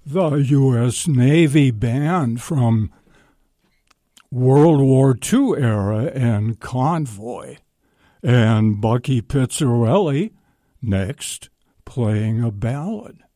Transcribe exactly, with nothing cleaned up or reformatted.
the U S Navy band from World War Two era and Convoy. And Bucky Pizzarelli next playing a ballad.